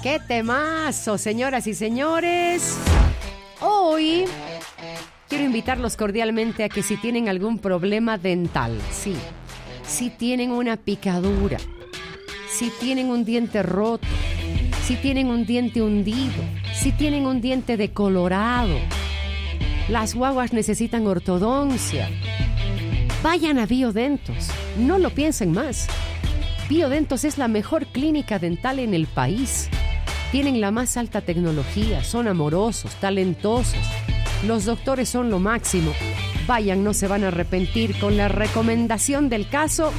¡Qué temazo, señoras y señores! Hoy quiero invitarlos cordialmente a que si tienen algún problema dental, si tienen una picadura, si tienen un diente roto, si tienen un diente hundido, si tienen un diente decolorado, las guaguas necesitan ortodoncia, vayan a Biodentos, no lo piensen más. Biodentos es la mejor clínica dental en el país. Tienen la más alta tecnología, son amorosos, talentosos. Los doctores son lo máximo. Vayan, no se van a arrepentir. Con la recomendación del caso,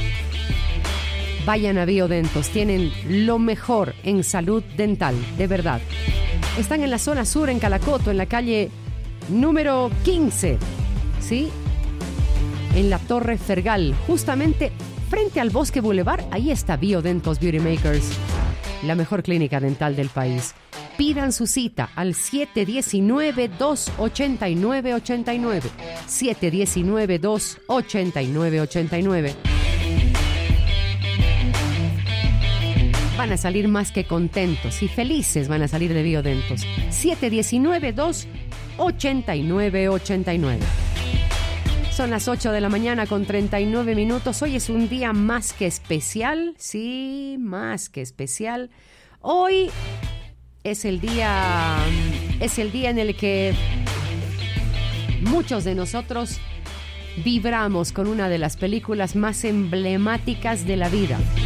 vayan a Biodentos. Tienen lo mejor en salud dental, de verdad. Están en la zona sur, en Calacoto, en la calle número 15, ¿sí? En la Torre Fergal, justamente frente al Bosque Boulevard. Ahí está Biodentos Beauty Makers, la mejor clínica dental del país. Pidan su cita al 719-289-89. 719-289-89. Van a salir más que contentos y felices, van a salir de Biodentos. 719-289-89. Son las 8 de la mañana con 39 minutos. Hoy es un día más que especial. Sí, más que especial. Hoy es el día en el que muchos de nosotros vibramos con una de las películas más emblemáticas de la vida.